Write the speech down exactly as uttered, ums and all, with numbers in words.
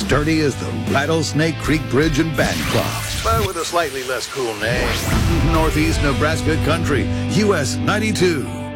sturdy as the Rattlesnake Creek Bridge in Bancroft, but with a slightly less cool name. Northeast Nebraska country, U S ninety-two.